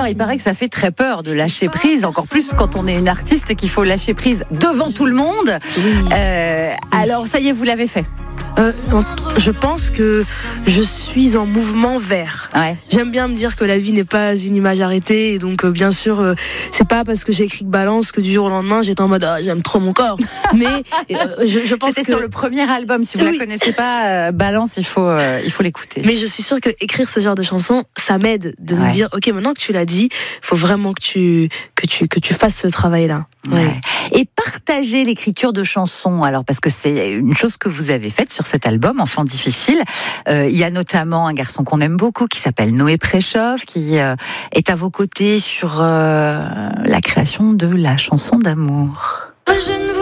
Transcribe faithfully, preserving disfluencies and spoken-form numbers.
peur. Il paraît que ça fait très peur de lâcher prise, encore plus quand on est une artiste et qu'il faut lâcher prise devant tout le monde. Euh, alors, ça y est, vous l'avez fait. Euh, je pense que je suis en mouvement vers. Ouais. J'aime bien me dire que la vie n'est pas une image arrêtée, et donc euh, bien sûr, euh, c'est pas parce que j'ai écrit que Balance que du jour au lendemain j'étais en mode ah, j'aime trop mon corps. Mais euh, je, je pense C'était que sur le premier album. Si vous oui. la connaissez pas, euh, Balance, il faut, euh, il faut l'écouter. Mais je suis sûre que écrire ce genre de chansons, ça m'aide de ouais. me dire ok, maintenant que tu l'as dit, faut vraiment que tu que tu que tu fasses ce travail-là. Ouais. Ouais. Et partager l'écriture de chansons, alors parce que c'est une chose que vous avez faite sur cet album, Enfant difficile. Euh, il y a notamment un garçon qu'on aime beaucoup qui s'appelle Noé Préchov, qui euh, est à vos côtés sur euh, la création de la chanson d'amour. Je ne